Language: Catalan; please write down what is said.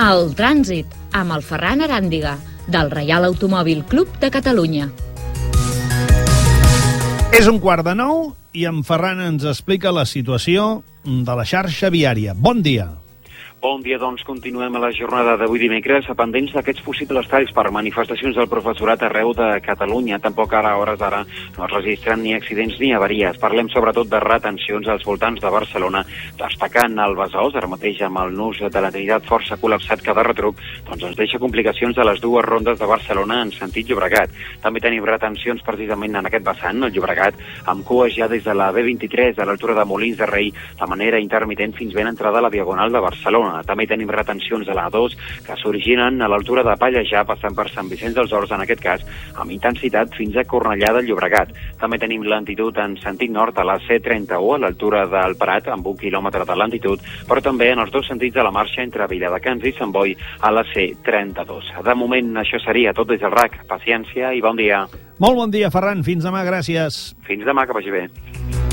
El trànsit, amb el Ferran Aràndiga, del Reial Automòbil Club de Catalunya. És 8:45 i en Ferran ens explica la situació de la xarxa viària. Bon dia. Bon dia, doncs continuem a la jornada d'avui dimecres pendents d'aquests possibles talls per manifestacions del professorat arreu de Catalunya. Tampoc ara, a hores d'ara, no es registren ni accidents ni avaries. Parlem sobretot de retencions als voltants de Barcelona, destacant el Besòs, ara mateix amb el nus de la Trinitat força col·lapsat cada retruc, doncs ens deixa complicacions a les dues rondes de Barcelona en sentit Llobregat. També tenim retencions precisament en aquest vessant, el Llobregat, amb cues ja des de la B23 a l'altura de Molins de Rei, de manera intermitent fins ben entrada a la Diagonal de Barcelona. També tenim retencions a l'A2 que s'originen a l'altura de Pallejà, passant per Sant Vicenç dels Horts, en aquest cas, amb intensitat fins a Cornellà de Llobregat. També tenim lentitud en sentit nord a la C31, a l'altura del Prat, amb 1 quilòmetre de lentitud, però també en els dos sentits de la marxa entre Viladecans i Sant Boi a la C32. De moment, això seria tot des del RAC. Paciència i bon dia. Molt bon dia, Ferran. Fins demà, gràcies. Fins demà, que vagi bé.